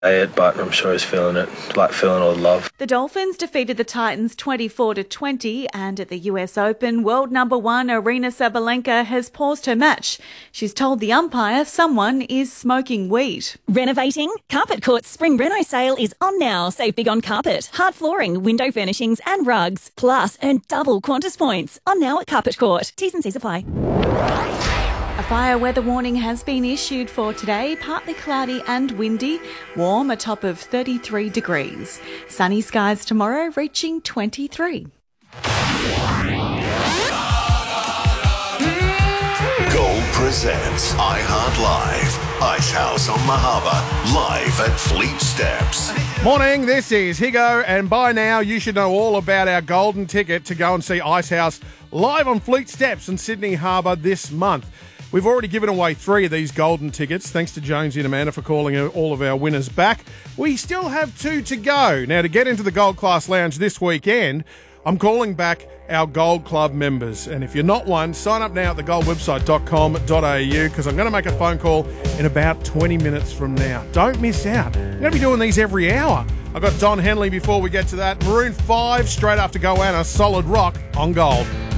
say it, but I'm sure he's feeling it, feeling all the love. The Dolphins defeated the Titans 24-20, and at the US Open, world number one Aryna Sabalenka has paused her match. She's told the umpire someone is smoking weed. Renovating? Carpet Court's spring reno sale is on now. Save big on carpet, hard flooring, window furnishings and rugs. Plus, earn double Qantas points. On now at Carpet Court. T's and C's apply. A fire weather warning has been issued for today, partly cloudy and windy, warm, a top of 33 degrees. Sunny skies tomorrow, reaching 23. Gold presents iHeart Live. Icehouse on the Harbour, live at Fleet Steps. Morning, this is Higo, and by now you should know all about our golden ticket to go and see Icehouse live on Fleet Steps in Sydney Harbour this month. We've already given away 3 of these golden tickets. Thanks to Jonesy and Amanda for calling all of our winners back. We still have 2 to go. Now, to get into the Gold Class Lounge this weekend, I'm calling back our Gold Club members. And if you're not one, sign up now at thegoldwebsite.com.au because I'm going to make a phone call in about 20 minutes from now. Don't miss out. I'm going to be doing these every hour. I've got Don Henley before we get to that. Maroon 5 straight after Goanna, Solid Rock on Gold.